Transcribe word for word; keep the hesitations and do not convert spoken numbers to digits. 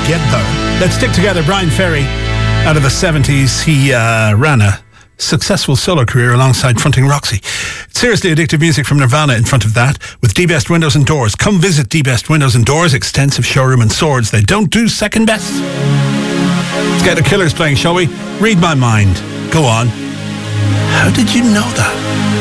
together. Let's stick together. Brian Ferry, out of the seventies, he uh, ran a successful solo career alongside fronting Roxy. Seriously addictive music from Nirvana in front of that, with D-Best Windows and Doors. Come visit D-Best Windows and Doors, extensive showroom and swords. They don't do second best. Let's get the Killers playing, shall we? Read my mind. Go on. How did you know that?